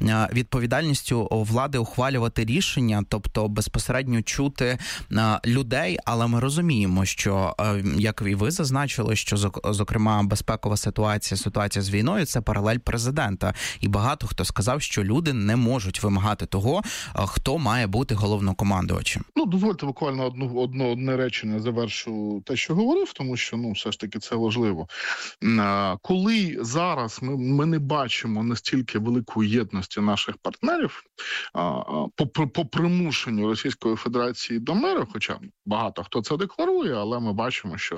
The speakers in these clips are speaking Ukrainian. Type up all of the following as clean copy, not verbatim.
відповідальністю влади ухвалювати рішення, тобто безпосередньо чути людей, але ми розуміємо, що, як і ви зазначили, що, зокрема, безпекова ситуація з війною – це паралель президента. І багато хто сказав, що люди не можуть вимагати того, хто має бути головнокомандувачем. Дозвольте буквально одне речення завершу те, що говорив, тому що, все ж таки це важливо. Коли зараз ми не бачимо настільки великої єдності наших партнерів по примушенню Російської Федерації до миру, хоча багато хто це декларує, але ми бачимо, що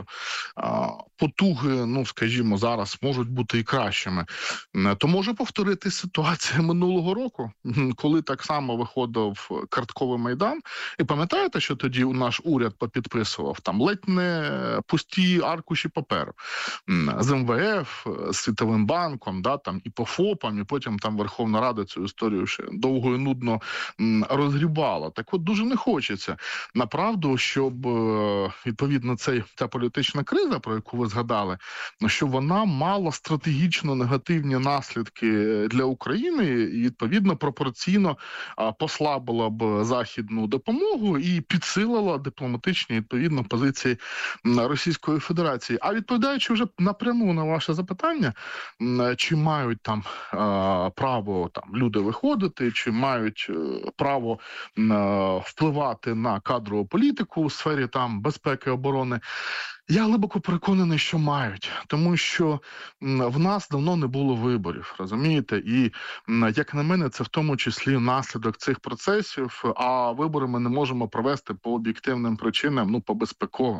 потуги, скажімо, зараз можуть бути і кращими, то може повторити ситуація минулого року, коли так само виходив картковий Майдан. І пам'ятаєте, що тоді наш уряд попідписував там ледь не пусті аркуші паперу з МВФ, з Світовим банком, і по ФОПам, і потім там Верховна Рада цю історію ще довго і нудно розгрібала. Так от дуже не хочеться, направду, щоб відповідно ця політична криза, про яку ви згадали, що вона мала стратегічно негативні наслідки для України і відповідно пропорційно послабила б західну допомогу і підсилила дипломатичні відповідно позиції Російської Федерації. А відповідаючи вже напряму на ваше запитання, чи мають там право люди виходити, чи мають право впливати на кадрову політику у сфері безпеки і оборони, я глибоко переконаний, що мають, тому що в нас давно не було виборів, розумієте? І, як на мене, це в тому числі наслідок цих процесів, а вибори ми не можемо провести по об'єктивним причинам, по безпековим.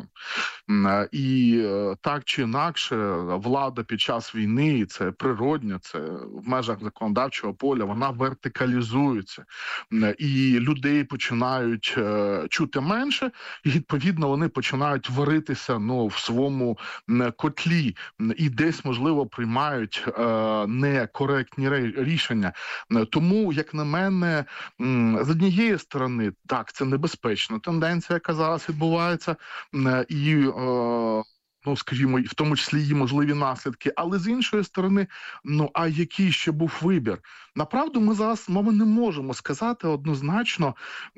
І так чи інакше, влада під час війни, це природньо, це в межах законодавчого поля, вона вертикалізується. І людей починають чути менше, і, відповідно, вони починають варитися, в своєму котлі і десь, можливо, приймають некоректні рішення. Тому, як на мене, з однієї сторони, так, це небезпечна тенденція, яка зараз відбувається, і скажімо, в тому числі її можливі наслідки, але з іншої сторони, а який ще був вибір? Направду, ми зараз не можемо сказати однозначно,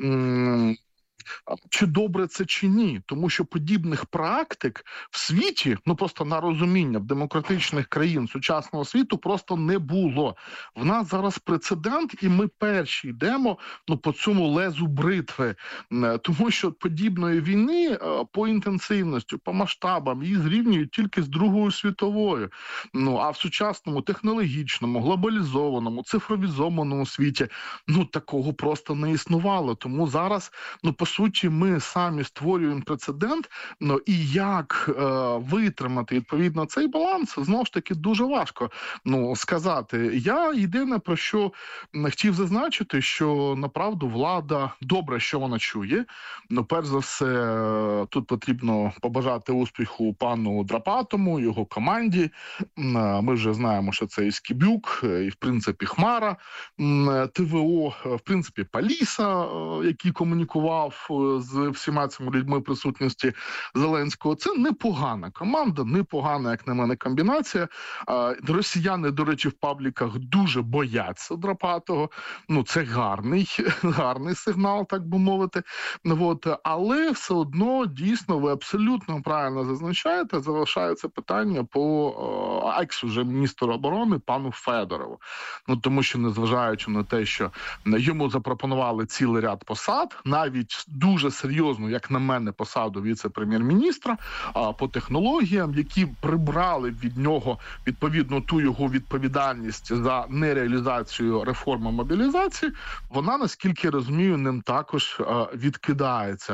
чи добре це, чи ні. Тому що подібних практик в світі, просто на розуміння, в демократичних країн сучасного світу просто не було. В нас зараз прецедент, і ми перші йдемо по цьому лезу бритви. Тому що подібної війни по інтенсивності, по масштабам її зрівнюють тільки з Другою світовою. А в сучасному, технологічному, глобалізованому, цифровізованому світі такого просто не існувало. Тому зараз, по суті, ми самі створюємо прецедент, і як витримати відповідно цей баланс, знову ж таки, дуже важко сказати. Я єдине, про що хотів зазначити, що, направду, влада добре, що вона чує. Перш за все, тут потрібно побажати успіху пану Драпатому, його команді. Ми вже знаємо, що це і Скібюк, і, в принципі, Хмара, ТВО, в принципі, Паліса, який комунікував з всіма цими людьми присутності Зеленського. Це непогана команда, непогана, як на мене, комбінація. Росіяни, до речі, в пабліках дуже бояться Драпатого. Це гарний сигнал, так би мовити. Але все одно, дійсно, ви абсолютно правильно зазначаєте, залишається питання по екс-уже міністру оборони пану Федорову. Тому що, незважаючи на те, що йому запропонували цілий ряд посад, навіть дуже серйозну, як на мене, посаду віце-прем'єр-міністра по технологіям, які прибрали від нього відповідно ту його відповідальність за нереалізацію реформи мобілізації, вона, наскільки я розумію, ним також відкидається.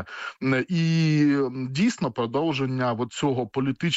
І дійсно продовження цього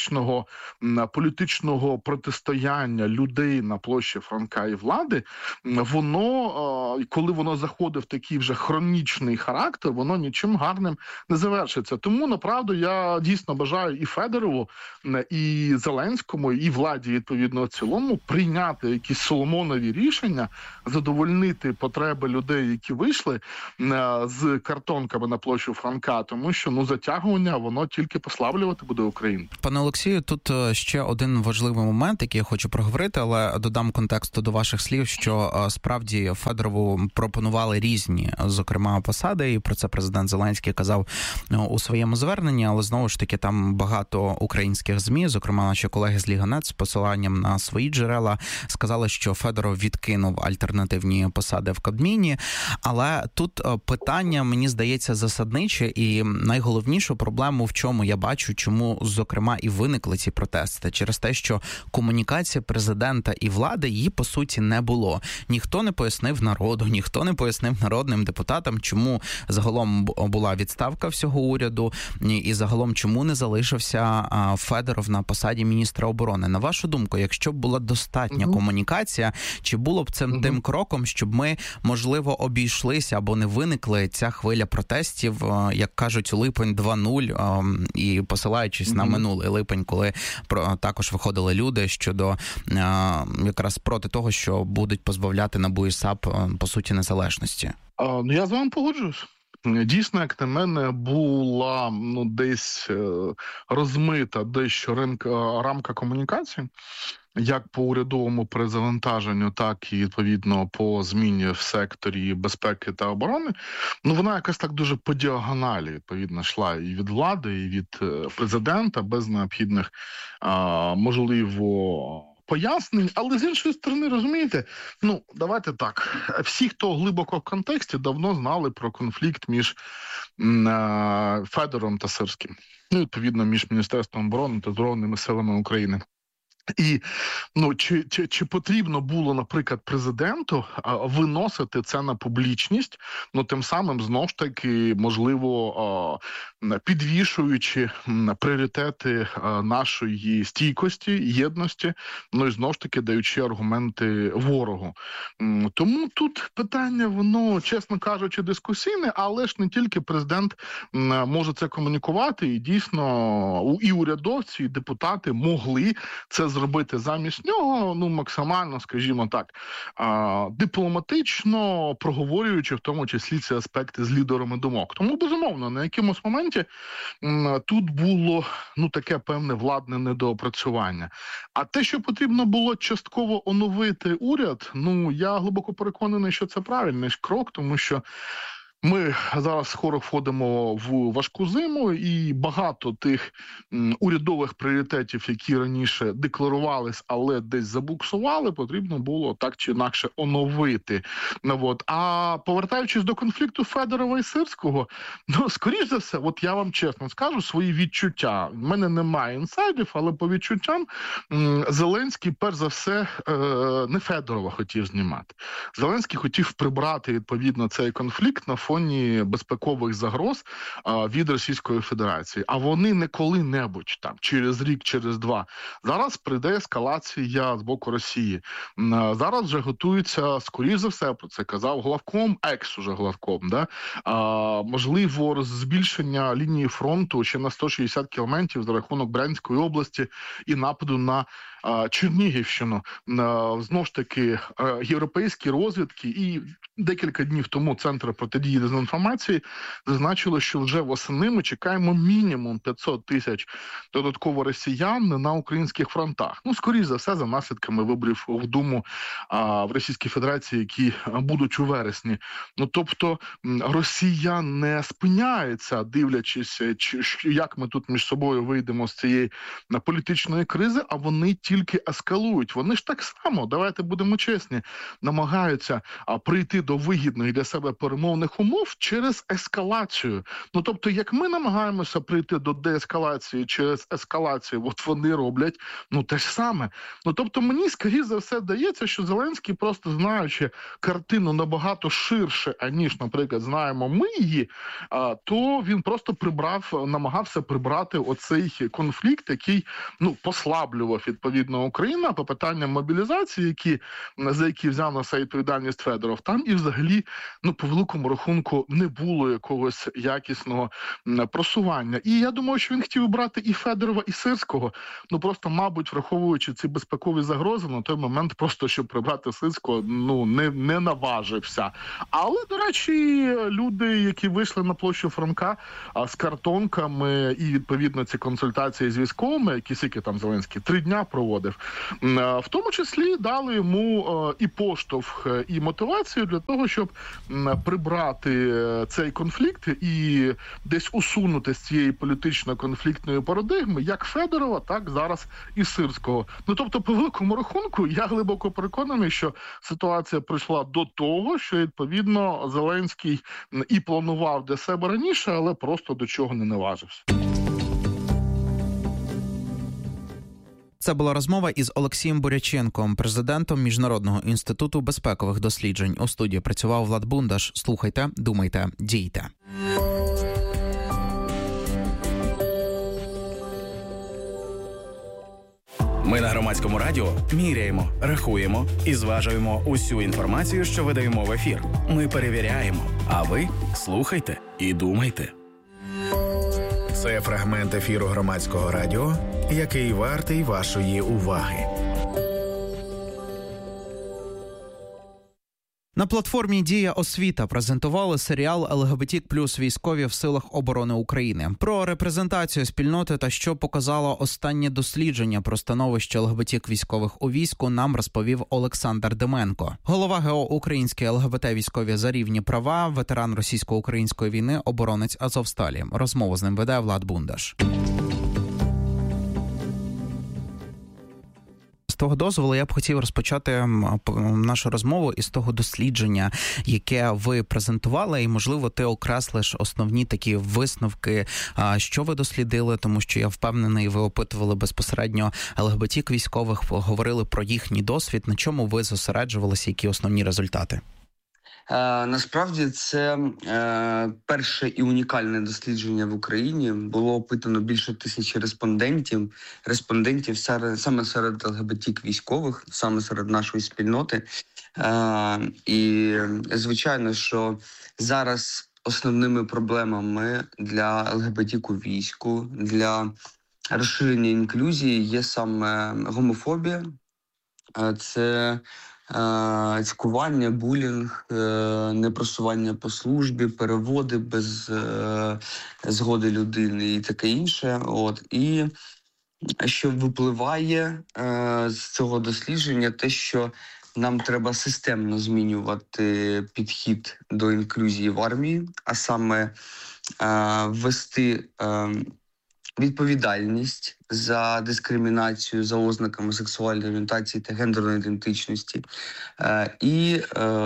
політичного протистояння людей на площі Франка і влади, воно, коли воно заходить в такий вже хронічний характер, воно нічим гарним не завершиться. Тому, направду, я дійсно бажаю і Федорову, і Зеленському, і владі, відповідно, в цілому, прийняти якісь соломонові рішення, задовольнити потреби людей, які вийшли з картонками на площу Франка, тому що, затягування, воно тільки послаблювати буде Україну. Пане Олексію, тут ще один важливий момент, який я хочу проговорити, але додам контексту до ваших слів, що справді Федорову пропонували різні, зокрема, посади, і про це президент Зеленський казав у своєму зверненні, але знову ж таки там багато українських ЗМІ, зокрема наші колеги з Ліга.нет з посиланням на свої джерела сказали, що Федоров відкинув альтернативні посади в Кабміні, але тут питання, мені здається, засадниче, і найголовнішу проблему в чому я бачу, чому, зокрема, і виникли ці протести, через те, що комунікація президента і влади її, по суті, не було. Ніхто не пояснив народу, ніхто не пояснив народним депутатам, чому загалом була відставка всього уряду, і загалом чому не залишився Федоров на посаді міністра оборони. На вашу думку, якщо б була достатня комунікація, чи було б це тим кроком, щоб ми, можливо, обійшлися або не виникли ця хвиля протестів, як кажуть, липень 2.0, і посилаючись на минулий липень, коли також виходили люди щодо якраз проти того, що будуть позбавляти НАБУ і САП, по суті, незалежності? Я з вами погоджуюсь. Дійсно, як на мене, була десь розмита дещо рамка комунікації, як по урядовому перезавантаженню, так і, відповідно, по зміні в секторі безпеки та оборони. Вона якось так дуже по діагоналі, відповідно, йшла і від влади, і від президента, без необхідних, можливо, пояснень, але з іншої сторони, розумієте, давайте так, всі, хто глибоко в контексті, давно знали про конфлікт між Федоровим та Сирським, відповідно, між Міністерством оборони та Збройними силами України. І чи потрібно було, наприклад, президенту виносити це на публічність, тим самим, знову ж таки, можливо, підвішуючи пріоритети нашої стійкості, єдності, і знову ж таки даючи аргументи ворогу. Тому тут питання, воно, чесно кажучи, дискусійне, але ж не тільки президент може це комунікувати, і дійсно і урядовці, і депутати могли це зробити замість нього, максимально, скажімо так, дипломатично проговорюючи, в тому числі, ці аспекти з лідерами думок. Тому, безумовно, на якомусь моменті тут було, таке певне владне недоопрацювання. А те, що потрібно було частково оновити уряд, я глибоко переконаний, що це правильний крок, тому що ми зараз скоро входимо в важку зиму, і багато тих урядових пріоритетів, які раніше декларувались, але десь забуксували, потрібно було так чи інакше оновити. А повертаючись до конфлікту Федорова і Сирського, скоріш за все, я вам чесно скажу свої відчуття. В мене немає інсайдів, але по відчуттям Зеленський, перш за все, не Федорова хотів знімати. Зеленський хотів прибрати, відповідно, цей конфлікт на фоні безпекових загроз від Російської Федерації. А вони не коли-небудь, через рік, через два. Зараз прийде ескалація з боку Росії. Зараз вже готується, скоріш за все, про це казав главком, уже главком, можливо, збільшення лінії фронту ще на 160 кілометрів за рахунок Брянської області і нападу на Чернігівщину. Знову ж таки, європейські розвідки і декілька днів тому Центр протидії дезінформації зазначили, що вже восени ми чекаємо мінімум 500 тисяч додатково росіян на українських фронтах. Скоріш за все, за наслідками виборів в Думу в Російській Федерації, які будуть у вересні. Тобто Росія не спиняється, дивлячись, як ми тут між собою вийдемо з цієї політичної кризи, а вони тільки ескалують. Вони ж так само, давайте будемо чесні, намагаються прийти до вигідних для себе перемовних умов через ескалацію. Тобто, як ми намагаємося прийти до деескалації через ескалацію, вони роблять те ж саме. Тобто, мені, скоріше за все, здається, що Зеленський, просто знаючи картину набагато ширше, аніж, наприклад, знаємо ми її, то він просто намагався прибрати оцей конфлікт, який, послаблював, відповідно, відповідно Україна, по питанням мобілізації, за які взяв на себе відповідальність Федоров, там і взагалі, по великому рахунку, не було якогось якісного просування. І я думаю, що він хотів брати і Федорова, і Сирського, просто, мабуть, враховуючи ці безпекові загрози, на той момент просто, щоб прибрати Сирського, не наважився. Але, до речі, люди, які вийшли на площу Франка з картонками і, відповідно, ці консультації з військовими, які скільки там Зеленський 3 дня проводив, в тому числі дали йому і поштовх, і мотивацію для того, щоб прибрати цей конфлікт і десь усунути з цієї політично-конфліктної парадигми як Федорова, так зараз і Сирського. Тобто, по великому рахунку, я глибоко переконаний, що ситуація прийшла до того, що, відповідно, Зеленський і планував для себе раніше, але просто до чого не наважився. Це була розмова із Олексієм Буряченком, президентом Міжнародного інституту безпекових досліджень. У студії працював Влад Бундаш. Слухайте, думайте, дійте. Ми на Громадському радіо міряємо, рахуємо і зважуємо усю інформацію, що видаємо в ефір. Ми перевіряємо, а ви слухайте і думайте. Це фрагмент ефіру Громадського радіо, який вартий вашої уваги. На платформі «Дія освіта» презентували серіал «ЛГБТ плюс військові в силах оборони України». Про репрезентацію спільноти та що показало останнє дослідження про становище ЛГБТ військових у війську нам розповів Олександр Деменко. Голова ГО «Українські ЛГБТ військові за рівні права», ветеран російсько-української війни, оборонець Азовсталі. Розмову з ним веде Влад Бундаш. З того дозволу я б хотів розпочати нашу розмову із того дослідження, яке ви презентували, і, можливо, ти окреслиш основні такі висновки, що ви дослідили, тому що я впевнений, ви опитували безпосередньо ЛГБТ-військових, говорили про їхній досвід, на чому ви зосереджувалися, які основні результати? Насправді це перше і унікальне дослідження в Україні. Було опитано більше 1000 респондентів саме серед ЛГБТ-військових, саме серед нашої спільноти. І звичайно, що зараз основними проблемами для ЛГБТ-війську, для розширення інклюзії є саме гомофобія, це цькування, булінг, непросування по службі, переводи без згоди людини і таке інше. І що випливає з цього дослідження, те, що нам треба системно змінювати підхід до інклюзії в армії, а саме ввести відповідальність за дискримінацію за ознаками сексуальної орієнтації та гендерної ідентичності і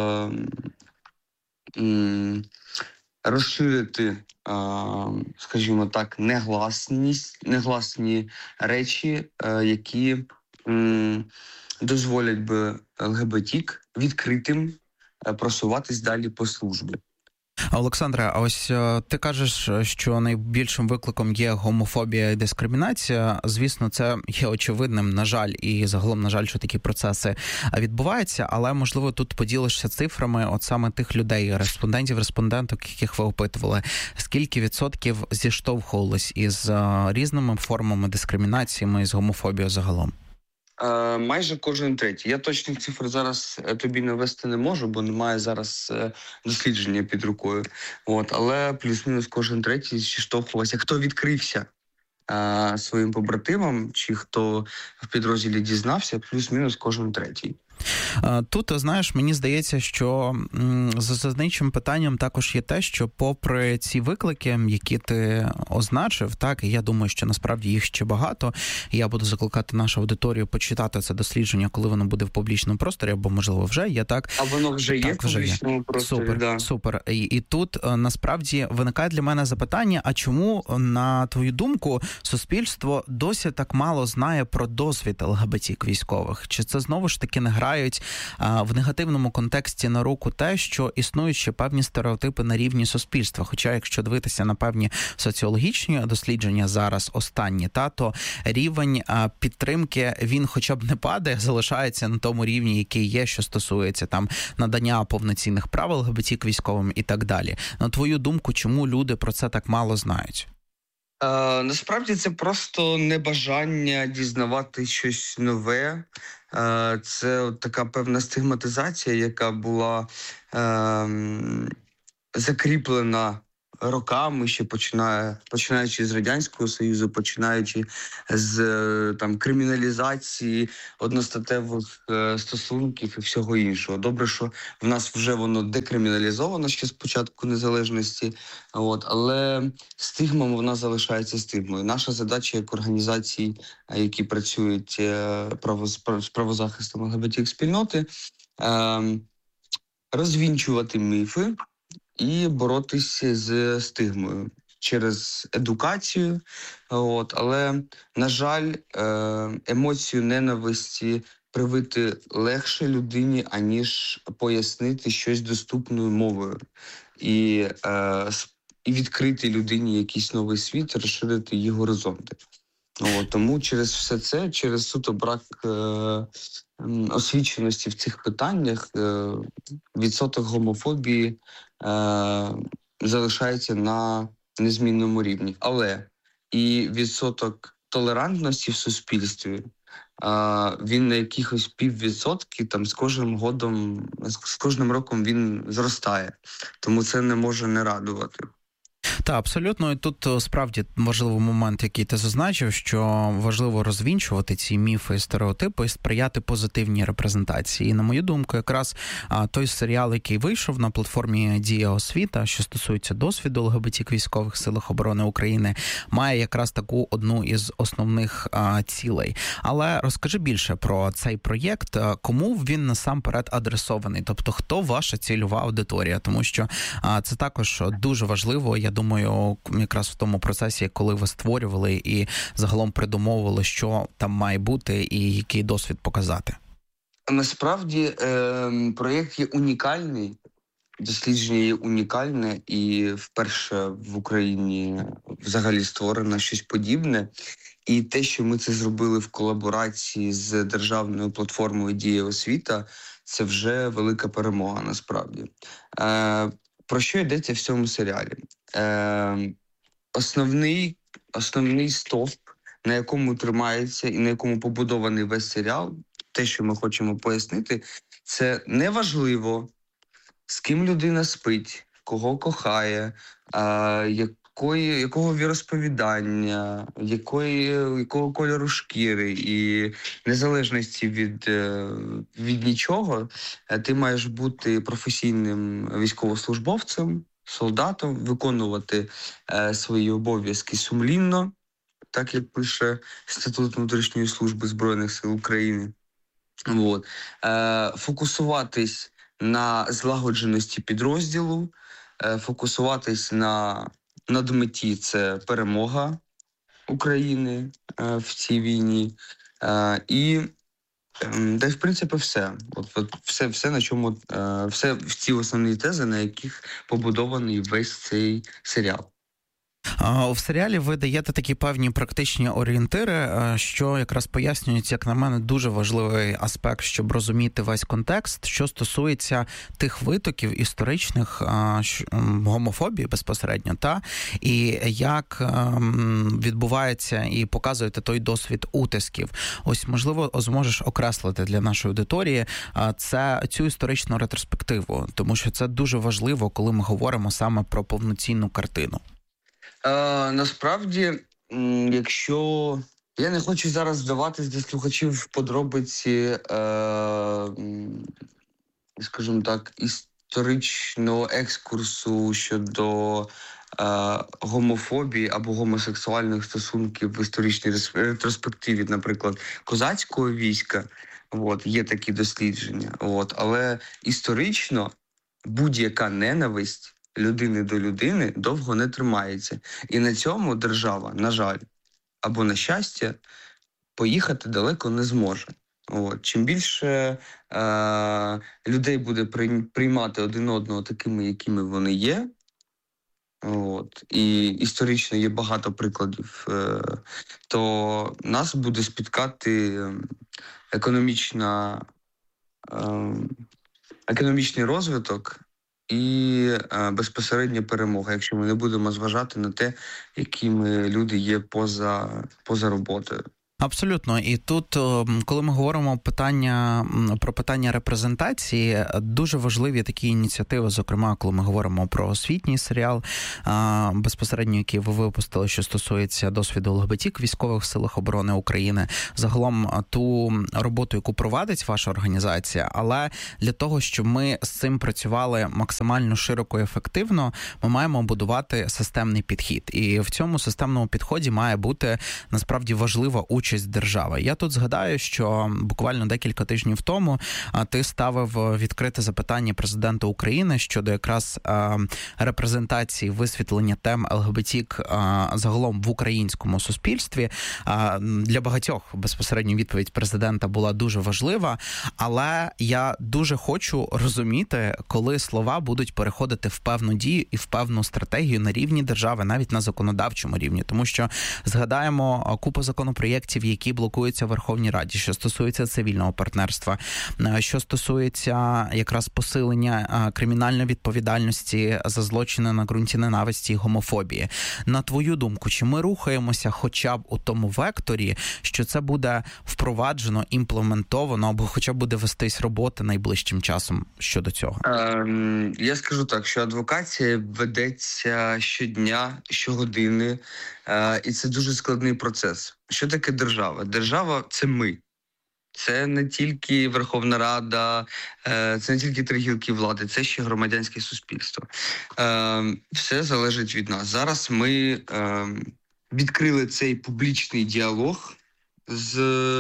розширити, скажімо так, негласні речі, які дозволять би ЛГБТ відкритим просуватись далі по службі. Олександре, а ось ти кажеш, що найбільшим викликом є гомофобія і дискримінація. Звісно, це є очевидним, на жаль, і загалом, на жаль, що такі процеси відбуваються, але, можливо, тут поділишся цифрами от саме тих людей, респонденток, яких ви опитували. Скільки відсотків зіштовхувались із різними формами дискримінаціями і з гомофобією загалом? Майже кожен третій. Я точних цифр зараз тобі навести не можу, бо немає зараз дослідження під рукою. Але плюс-мінус кожен третій зіштовхувався. Хто відкрився своїм побратимам, чи хто в підрозділі дізнався, плюс-мінус кожен третій. Тут, знаєш, мені здається, що зазничим питанням також є те, що попри ці виклики, які ти означив, так, і я думаю, що насправді їх ще багато, і я буду закликати нашу аудиторію почитати це дослідження, коли воно буде в публічному просторі, або, можливо, вже є, так? А воно вже є в публічному просторі, супер, да. Супер. І тут, насправді, виникає для мене запитання, а чому, на твою думку, суспільство досі так мало знає про досвід ЛГБТ-військових? Чи це, знову ж таки, не грає грають в негативному контексті на руку те, що існують ще певні стереотипи на рівні суспільства. Хоча, якщо дивитися на певні соціологічні дослідження зараз останні, то рівень підтримки, він хоча б не падає, залишається на тому рівні, який є, що стосується там надання повноцінних прав ЛГБТ військовим і так далі. На твою думку, чому люди про це так мало знають? Насправді це просто небажання дізнавати щось нове. Це така певна стигматизація, яка була закріплена роками, ще починаючи з Радянського Союзу, починаючи з криміналізації одностатевих стосунків і всього іншого. Добре, що в нас вже воно декриміналізовано ще з початку незалежності, але стигма вона залишається стигмою. Наша задача як організацій, які працюють з правозахистом ЛГБТ-спільноти, розвінчувати міфи і боротися з стигмою через едукацію. Але, на жаль, емоцію ненависті привити легше людині, аніж пояснити щось доступною мовою. І відкрити людині якийсь новий світ, розширити її горизонти. Тому через все це, через суто брак освіченості в цих питаннях, відсоток гомофобії залишається на незмінному рівні. Але і відсоток толерантності в суспільстві, він на якихось 0,5%, з кожним роком він зростає. Тому це не може не радувати. Так, абсолютно. І тут справді важливий момент, який ти зазначив, що важливо розвінчувати ці міфи і стереотипи і сприяти позитивній репрезентації. І, на мою думку, якраз той серіал, який вийшов на платформі «Дія освіта», що стосується досвіду ЛГБТ військових силах оборони України, має якраз таку одну із основних цілей. Але розкажи більше про цей проєкт, кому він насамперед адресований, тобто хто ваша цільова аудиторія, тому що це також дуже важливо, я думаю, якраз в тому процесі, коли ви створювали і загалом придумовували, що там має бути і який досвід показати. Насправді проєкт є унікальний, дослідження є унікальне і вперше в Україні взагалі створено щось подібне. І те, що ми це зробили в колаборації з державною платформою «Дія освіта», це вже велика перемога насправді. Про що йдеться в цьому серіалі? Основний стовп, на якому тримається і на якому побудований весь серіал, те, що ми хочемо пояснити, це неважливо, з ким людина спить, кого кохає, якого віросповідання, якого кольору шкіри, і незалежності від нічого, ти маєш бути професійним військовослужбовцем, солдатом, виконувати свої обов'язки сумлінно, так як пише Статут внутрішньої служби Збройних сил України. Фокусуватись на злагодженості підрозділу, фокусуватись на надметі – це перемога України в цій війні. І в принципі, все. Все, на чому, все в ці основні тези, на яких побудований весь цей серіал. В серіалі ви даєте такі певні практичні орієнтири, що якраз пояснюють, як на мене, дуже важливий аспект, щоб розуміти весь контекст, що стосується тих витоків історичних гомофобії безпосередньо, і як відбувається і показуєте той досвід утисків. Ось, можливо, зможеш окреслити для нашої аудиторії цю історичну ретроспективу, тому що це дуже важливо, коли ми говоримо саме про повноцінну картину. Насправді, якщо... Я не хочу зараз вдаватись до слухачів в подробиці, скажімо так, історичного екскурсу щодо гомофобії або гомосексуальних стосунків в історичній ретроспективі, наприклад, козацького війська. Є такі дослідження. Але історично будь-яка ненависть людини до людини довго не тримається. І на цьому держава, на жаль, або на щастя, поїхати далеко не зможе. Чим більше людей буде приймати один одного такими, якими вони є, і історично є багато прикладів, то нас буде спіткати економічний розвиток і безпосередня перемога, якщо ми не будемо зважати на те, якими люди є поза роботою. Абсолютно. І тут, коли ми говоримо про питання репрезентації, дуже важливі такі ініціативи, зокрема, коли ми говоримо про освітній серіал, безпосередньо, який ви випустили, що стосується досвіду ЛГБТ в військових силах оборони України, загалом ту роботу, яку провадить ваша організація, але для того, щоб ми з цим працювали максимально широко і ефективно, ми маємо будувати системний підхід. І в цьому системному підході має бути, насправді, важлива участь держави. Я тут згадаю, що буквально декілька тижнів тому ти ставив відкрите запитання президенту України щодо якраз репрезентації, висвітлення тем ЛГБТ загалом в українському суспільстві. Для багатьох безпосередньо відповідь президента була дуже важлива, але я дуже хочу розуміти, коли слова будуть переходити в певну дію і в певну стратегію на рівні держави, навіть на законодавчому рівні. Тому що згадаємо купу законопроєктів, які блокуються в Верховній Раді, що стосується цивільного партнерства, що стосується якраз посилення кримінальної відповідальності за злочини на ґрунті ненависті і гомофобії. На твою думку, чи ми рухаємося хоча б у тому векторі, що це буде впроваджено, імплементовано, або хоча б буде вестись робота найближчим часом щодо цього? Я скажу так, що адвокація ведеться щодня, щогодини, і це дуже складний процес. Що таке держава? Держава – це ми. Це не тільки Верховна Рада, це не тільки три гілки влади, це ще громадянське суспільство. Все залежить від нас. Зараз ми відкрили цей публічний діалог з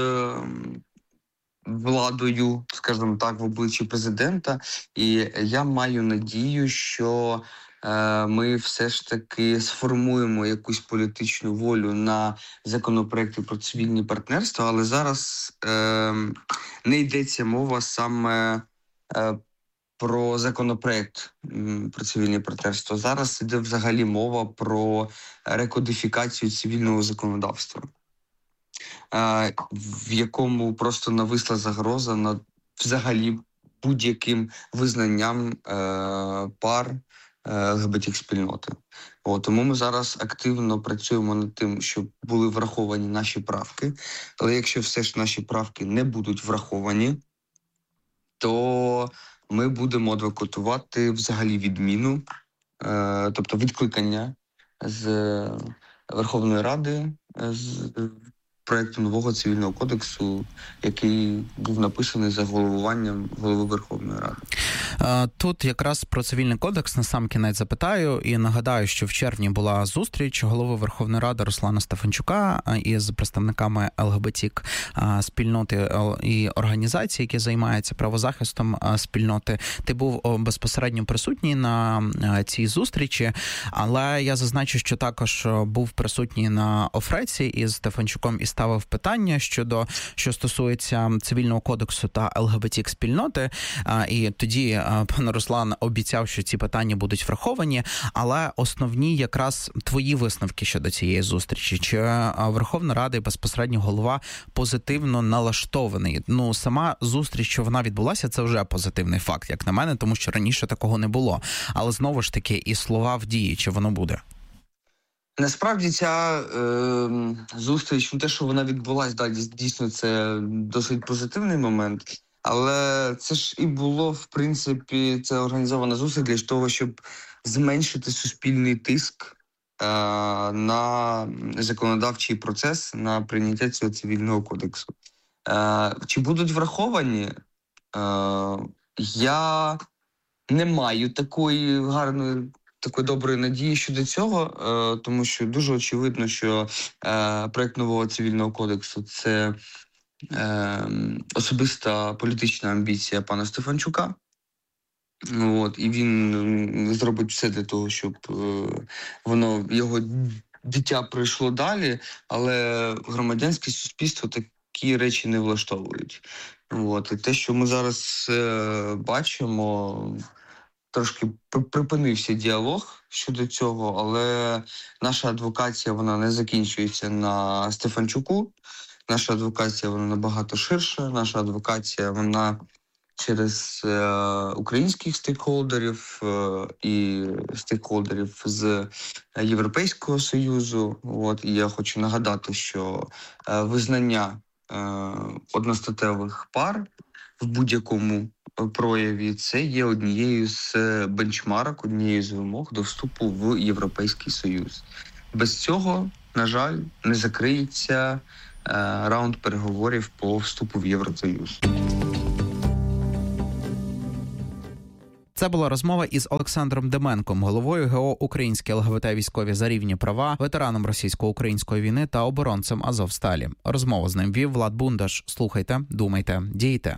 владою, скажімо так, в обличчі президента. І я маю надію, що ми все ж таки сформуємо якусь політичну волю на законопроекти про цивільні партнерства, але зараз не йдеться мова саме про законопроект про цивільне партнерство. Зараз йде взагалі мова про рекодифікацію цивільного законодавства, в якому просто нависла загроза над взагалі будь-яким визнанням пар ЛГБТ-спільноти. Тому ми зараз активно працюємо над тим, щоб були враховані наші правки. Але якщо все ж наші правки не будуть враховані, то ми будемо адвокатувати взагалі відміну, тобто відкликання з Верховної Ради з проєкту нового цивільного кодексу, який був написаний за головуванням голови Верховної Ради. Тут якраз про цивільний кодекс насамкінець запитаю і нагадаю, що в червні була зустріч голови Верховної Ради Руслана Стефанчука із представниками ЛГБТ спільноти і організацій, які займаються правозахистом спільноти. Ти був безпосередньо присутній на цій зустрічі, але я зазначу, що також був присутній на Офреці із Стефанчуком і ставив питання що стосується цивільного кодексу та ЛГБТ-спільноти. І тоді пан Руслан обіцяв, що ці питання будуть враховані, але основні якраз твої висновки щодо цієї зустрічі. Чи Верховна Рада і безпосередньо голова позитивно налаштований? Сама зустріч, що вона відбулася, це вже позитивний факт, як на мене, тому що раніше такого не було. Але знову ж таки, і слова в дії, чи воно буде? Насправді ця зустріч, те, що вона відбулася, дійсно це досить позитивний момент. Але це ж і було, в принципі, це організована зустріч для того, щоб зменшити суспільний тиск на законодавчий процес, на прийняття цього цивільного кодексу. Чи будуть враховані? Я не маю такої доброї надії щодо цього, тому що дуже очевидно, що проект нового цивільного кодексу – це особиста політична амбіція пана Стефанчука. І він зробить все для того, щоб його дитя пройшло далі, але громадянське суспільство такі речі не влаштовують. От. І те, що ми зараз бачимо, трошки припинився діалог щодо цього, але наша адвокація, вона не закінчується на Стефанчуку. Наша адвокація, вона набагато ширша. Наша адвокація, вона через українських стейкхолдерів і стейкхолдерів з Європейського Союзу. От. І я хочу нагадати, що визнання одностатевих пар в будь-якому прояві це є однією з бенчмарок, однією з вимог до вступу в Європейський Союз. Без цього, на жаль, не закриється раунд переговорів по вступу в Євросоюз. Це була розмова із Олександром Деменком, головою ГО «Українські ЛГБТ-військові за рівні права», ветераном російсько-української війни та оборонцем Азовсталі. Розмову з ним вів Влад Бундаш. Слухайте, думайте, дійте.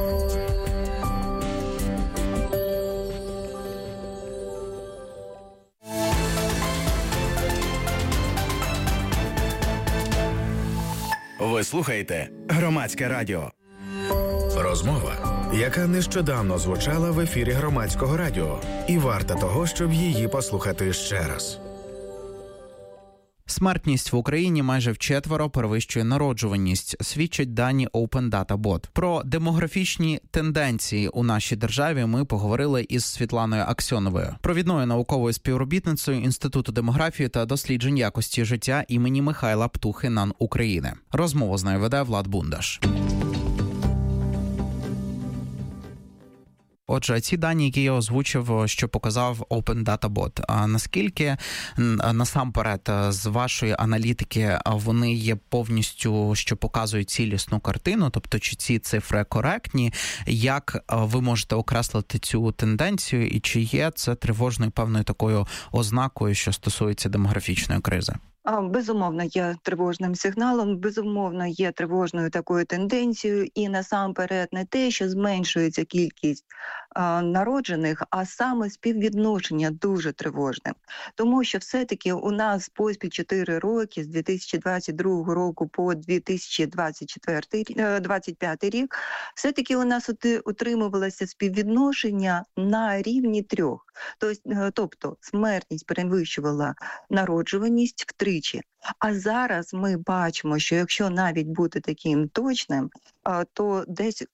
Ви слухаєте Громадське радіо. Розмова, яка нещодавно звучала в ефірі Громадського радіо, і варта того, щоб її послухати ще раз. Смертність в Україні майже вчетверо перевищує народжуваність, свідчать дані Open Data Bot. Про демографічні тенденції у нашій державі ми поговорили із Світланою Аксьоновою, провідною науковою співробітницею Інституту демографії та досліджень якості життя імені Михайла Птухи НАН України. Розмову з нею веде Влад Бундаш. Отже, ці дані, які я озвучив, що показав Open Data Bot, а наскільки насамперед з вашої аналітики вони є повністю, що показують цілісну картину, тобто чи ці цифри коректні, як ви можете окреслити цю тенденцію і чи є це тривожною певною такою ознакою, що стосується демографічної кризи? Безумовно, є тривожним сигналом, безумовно, є тривожною такою тенденцією, і насамперед не те, що зменшується кількість народжених, а саме співвідношення дуже тривожне. Тому що все-таки у нас поспіль 4 роки, з 2022 року по 2025 рік, все-таки у нас утримувалося співвідношення на рівні 3. Тобто смертність перевищувала народжуваність втричі. А зараз ми бачимо, що якщо навіть бути таким точним, то десь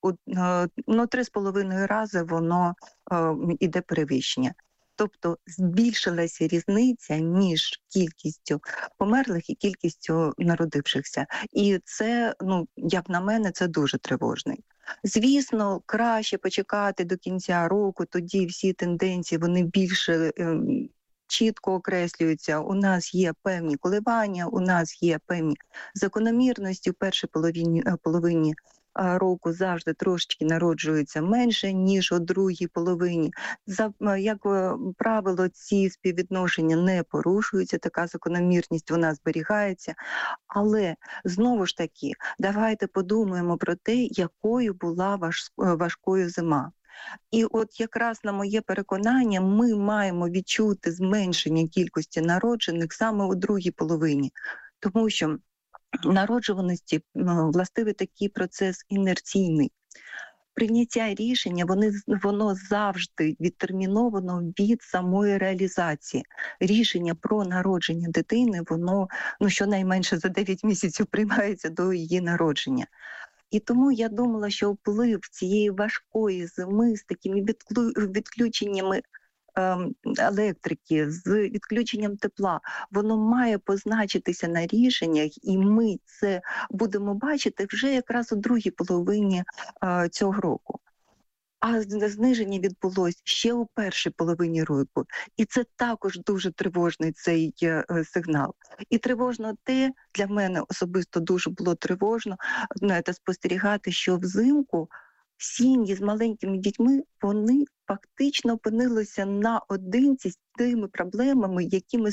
3,5 рази воно іде перевищення. Тобто збільшилася різниця між кількістю померлих і кількістю народившихся. І це, як на мене, це дуже тривожний. Звісно, краще почекати до кінця року, тоді всі тенденції, вони більше чітко окреслюються. У нас є певні коливання, у нас є певні закономірності. В першій половині року завжди трошечки народжується менше, ніж у другій половині. Як правило, ці співвідношення не порушуються, така закономірність вона зберігається. Але, знову ж таки, давайте подумаємо про те, якою була важкою зима. І от якраз на моє переконання, ми маємо відчути зменшення кількості народжених саме у другій половині. Тому що народжуваності властивий такий процес інерційний. Прийняття рішення, воно завжди відтерміновано від самої реалізації. Рішення про народження дитини, воно щонайменше за 9 місяців приймається до її народження. І тому я думала, що вплив цієї важкої зими з такими відключеннями електрики, з відключенням тепла, воно має позначитися на рішеннях, і ми це будемо бачити вже якраз у другій половині цього року. А зниження відбулось ще у першій половині року. І це також дуже тривожний цей сигнал. І тривожно те, для мене особисто дуже було тривожно спостерігати, що взимку сім'ї з маленькими дітьми, вони фактично опинилося наодинці з тими проблемами, якими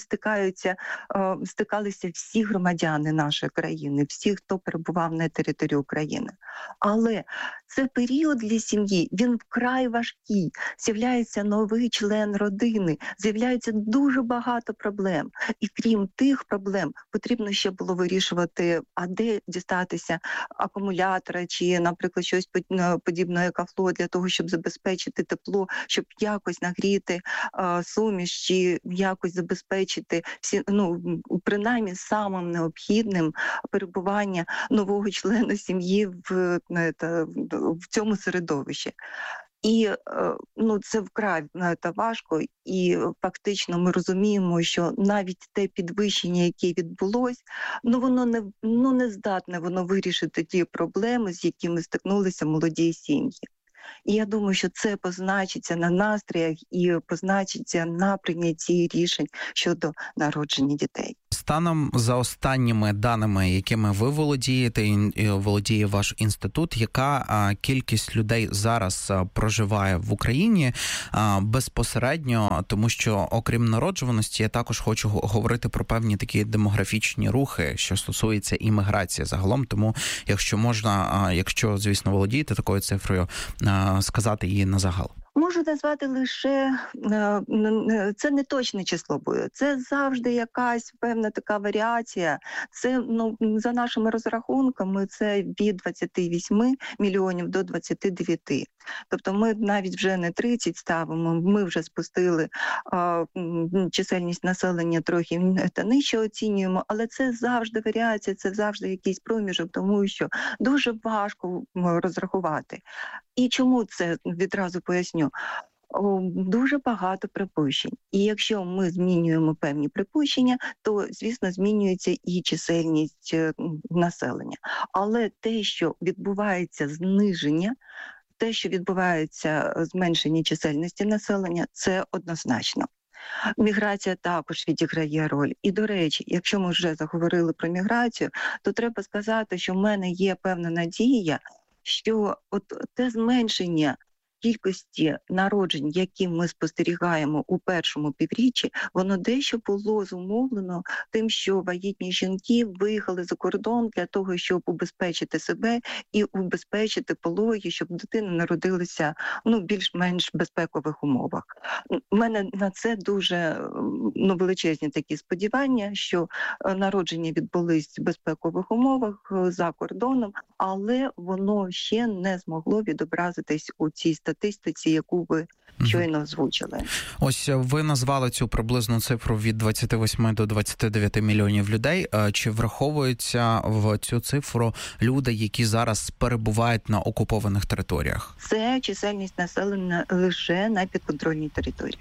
стикалися всі громадяни нашої країни, всі, хто перебував на території України. Але це період для сім'ї, він вкрай важкий. З'являється новий член родини, з'являється дуже багато проблем. І крім тих проблем, потрібно ще було вирішувати, а де дістатися акумулятора чи, наприклад, щось подібне екофло для того, щоб забезпечити тепло, щоб якось нагріти суміш чи якось забезпечити принаймні самим необхідним перебування нового члена сім'ї в цьому середовищі. І це вкрай важко, і фактично ми розуміємо, що навіть те підвищення, яке відбулось, воно не здатне вирішити ті проблеми, з якими стикнулися молоді сім'ї. І я думаю, що це позначиться на настроях і позначиться на прийнятті рішень щодо народження дітей. Станом за останніми даними, якими ви володієте і володіє ваш інститут, яка кількість людей зараз проживає в Україні безпосередньо, тому що окрім народжуваності, я також хочу говорити про певні такі демографічні рухи, що стосується імміграції загалом, тому якщо можна, якщо, звісно, володієте такою цифрою, сказати її на загал. Можу назвати лише, це не точне число буде, це завжди якась певна така варіація. Це, за нашими розрахунками, це від 28 мільйонів до 29. Тобто ми навіть вже не 30 ставимо, ми вже спустили чисельність населення трохи нижче оцінюємо, але це завжди варіація, це завжди якийсь проміжок, тому що дуже важко розрахувати. І чому це, відразу поясню. Дуже багато припущень. І якщо ми змінюємо певні припущення, то, звісно, змінюється і чисельність населення. Але те, що відбувається зниження, те, що відбувається зменшення чисельності населення, це однозначно. Міграція також відіграє роль. І, до речі, якщо ми вже заговорили про міграцію, то треба сказати, що в мене є певна надія, що те зменшення кількості народжень, які ми спостерігаємо у першому півріччі, воно дещо було зумовлено тим, що вагітні жінки виїхали за кордон для того, щоб убезпечити себе і убезпечити пологи, щоб дитина народилася більш-менш безпекових умовах. У мене на це дуже величезні такі сподівання, що народження відбулись в безпекових умовах за кордоном, але воно ще не змогло відобразитись у цій статистиці, яку ви щойно озвучили. Ось ви назвали цю приблизну цифру від 28 до 29 мільйонів людей. Чи враховуються в цю цифру люди, які зараз перебувають на окупованих територіях? Це чисельність населення лише на підконтрольній території.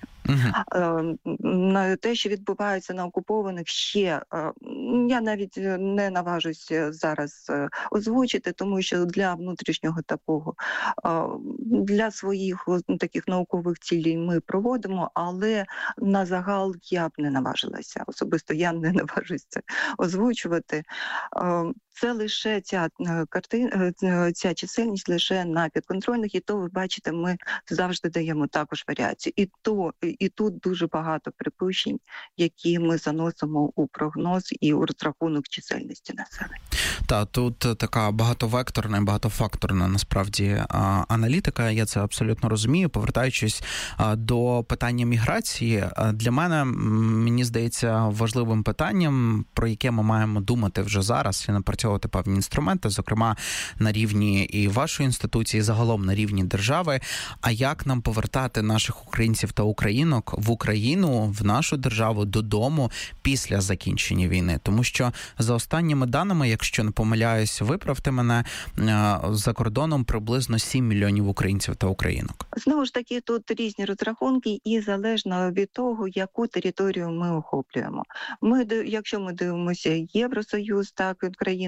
Те, що відбувається на окупованих, ще я навіть не наважуся зараз озвучити, тому що для внутрішнього такого, для своїх таких наукових цілей ми проводимо, але на загал я б не наважилася. Особисто я не наважуся це озвучувати. Це лише ця чисельність лише на підконтрольних, і то, ви бачите, ми завжди даємо також варіацію. І тут дуже багато припущень, які ми заносимо у прогноз і у розрахунок чисельності населення. Та тут така багатовекторна і багатофакторна насправді аналітика, я це абсолютно розумію. Повертаючись до питання міграції, для мене, мені здається, важливим питанням, про яке ми маємо думати вже зараз і напрацьовувати певні інструменти, зокрема на рівні і вашої інституції, і загалом на рівні держави, а як нам повертати наших українців та українок в Україну, в нашу державу, додому після закінчення війни. Тому що за останніми даними, якщо не помиляюсь, виправте мене, за кордоном приблизно 7 мільйонів українців та українок. Знову ж таки, тут різні розрахунки і залежно від того, яку територію ми охоплюємо. Якщо ми дивимося Євросоюз, так, країни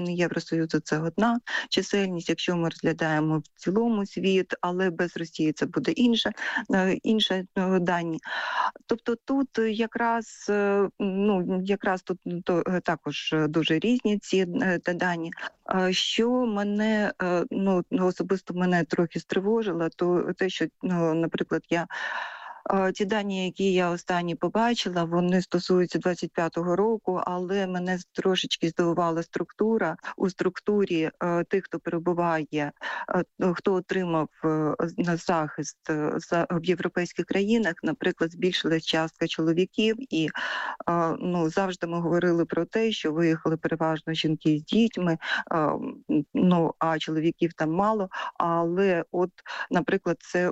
країни Євросоюзу це одна чисельність, якщо ми розглядаємо в цілому світ, але без Росії це буде інше дані. Тобто тут якраз тут також дуже різні ці дані. Що мене, особисто мене трохи стривожило, то те, що, наприклад, ті дані, які я останні побачила, вони стосуються 25-го року, але мене трошечки здивувала структура. У структурі тих, хто перебуває, хто отримав захист в європейських країнах, наприклад, збільшилась частка чоловіків, і завжди ми говорили про те, що виїхали переважно жінки з дітьми, а чоловіків там мало, але наприклад, це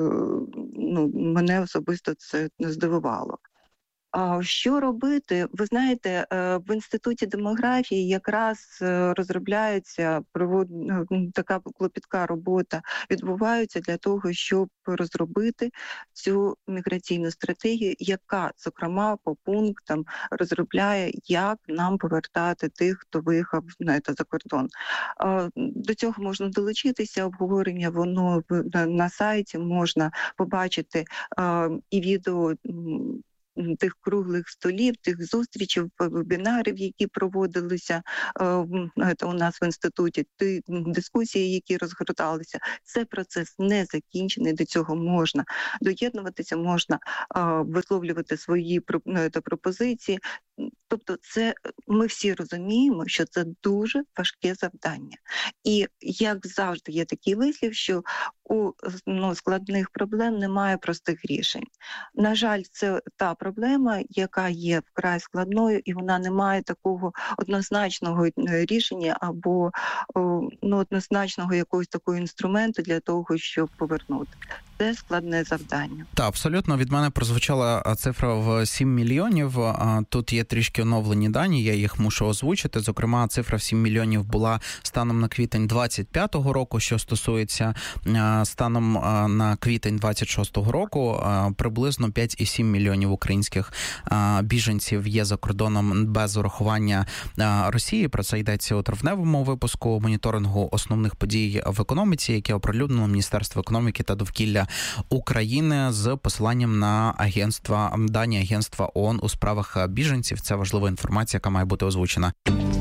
мене особисто це здивувало. Що робити? Ви знаєте, в Інституті демографії якраз розробляється, така клопітка робота відбувається для того, щоб розробити цю міграційну стратегію, яка, зокрема, по пунктам розробляє, як нам повертати тих, хто виїхав за кордон. До цього можна долучитися, обговорення, воно на сайті, можна побачити і відео тих круглих столів, тих зустрічей, вебінарів, які проводилися у нас в інституті, ті дискусії, які розгорталися. Це процес не закінчений, до цього можна доєднуватися, можна висловлювати свої пропозиції. Тобто ми всі розуміємо, що це дуже важке завдання. І, як завжди, є такий вислів, що у складних проблем немає простих рішень. На жаль, це та проблема, яка є вкрай складною, і вона не має такого однозначного рішення або однозначного якогось такого інструменту для того, щоб повернути. Це складне завдання. Так, абсолютно. Від мене прозвучала цифра в 7 мільйонів. Тут є трішки оновлені дані, я їх мушу озвучити. Зокрема, цифра в 7 мільйонів була станом на квітень 25-го року, що стосується станом на квітень 26-го року. Приблизно 5,7 мільйонів українських біженців є за кордоном без урахування Росії. Про це йдеться у травневому випуску моніторингу основних подій в економіці, яке оприлюднило Міністерство економіки та довкілля України з посиланням на дані агентства ООН у справах біженців. Це важлива інформація, яка має бути озвучена.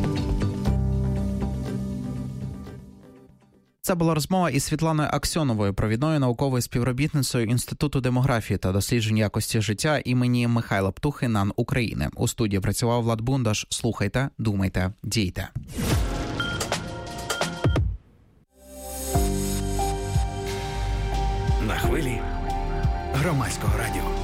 Це була розмова із Світланою Аксьоновою, провідною науковою співробітницею Інституту демографії та досліджень якості життя імені Михайла Птухи НАН України. У студії працював Влад Бундаш. Слухайте, думайте, дійте. На хвилі Громадського радіо.